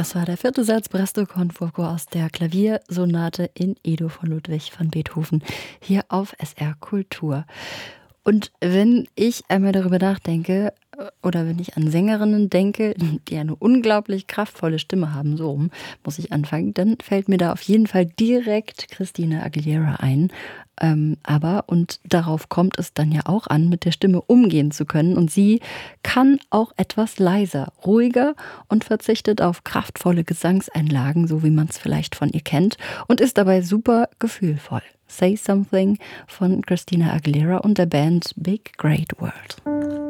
Das war der vierte Satz Presto con fuoco aus der Klaviersonate in E-Dur von Ludwig van Beethoven hier auf SR Kultur. Und wenn ich einmal darüber nachdenke, oder wenn ich an Sängerinnen denke, die eine unglaublich kraftvolle Stimme haben, so rum muss ich anfangen, dann fällt mir da auf jeden Fall direkt Christina Aguilera ein. Und darauf kommt es dann ja auch an, mit der Stimme umgehen zu können. Und sie kann auch etwas leiser, ruhiger und verzichtet auf kraftvolle Gesangseinlagen, so wie man es vielleicht von ihr kennt, und ist dabei super gefühlvoll. Say Something von Christina Aguilera und der Band Big Great World.